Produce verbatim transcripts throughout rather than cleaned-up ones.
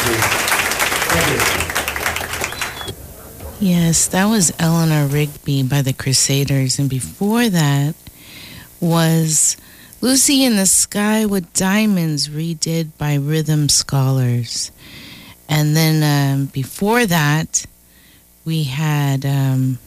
Yes, that was Eleanor Rigby by the Crusaders. And before that was Lucy in the Sky with Diamonds, redid by Rhythm Scholars. And then um, before that, we had um,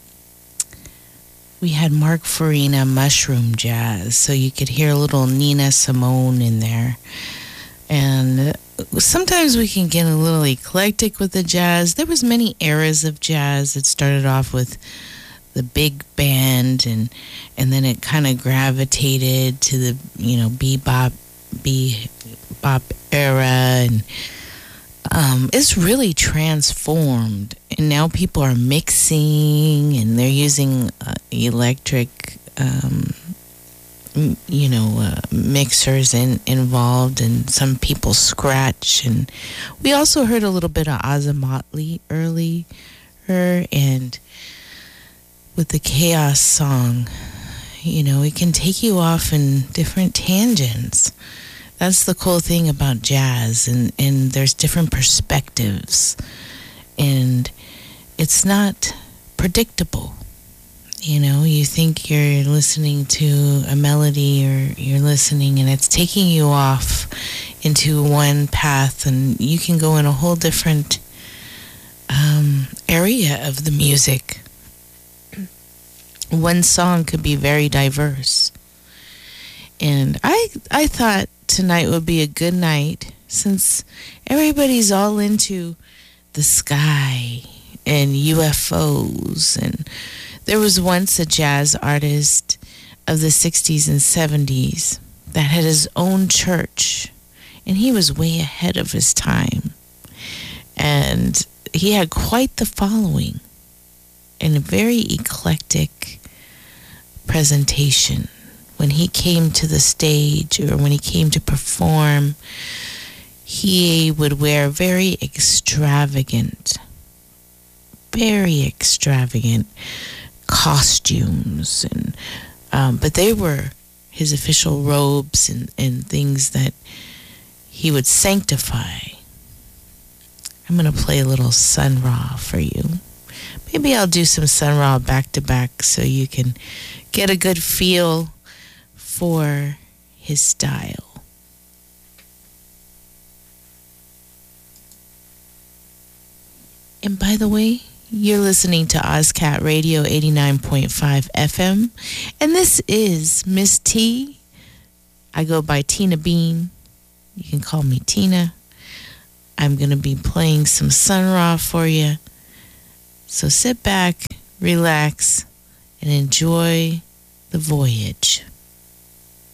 we had Mark Farina, Mushroom Jazz. So you could hear a little Nina Simone in there. And sometimes we can get a little eclectic with the jazz. There was many eras of jazz. It started off with the big band, and and then it kind of gravitated to the, you know, bebop, bebop era, and um, it's really transformed. And now people are mixing, and they're using uh, electric, um, you know, uh, mixers in, involved, and some people scratch. And we also heard a little bit of Azamatli earlier, and with the Chaos song, you know, it can take you off in different tangents. That's the cool thing about jazz, and, and there's different perspectives, and it's not predictable. You know, you think you're listening to a melody, or you're listening and it's taking you off into one path, and you can go in a whole different um, area of the music. One song could be very diverse. And I I thought tonight would be a good night, since everybody's all into the sky and U F Os. And there was once a jazz artist of the sixties and seventies that had his own church, and he was way ahead of his time. And he had quite the following and a very eclectic presentation. When he came to the stage, or when he came to perform, he would wear very extravagant, very extravagant costumes, and um, but they were his official robes, and, and things that he would sanctify. I'm going to play a little Sun Ra for you. Maybe I'll do some Sun Ra back to back so you can get a good feel for his style. And by the way, you're listening to OzCat Radio eighty-nine point five F M, and this is Miss T. I go by Tina Bean. You can call me Tina. I'm going to be playing some Sun Ra for you. So sit back, relax, and enjoy the voyage.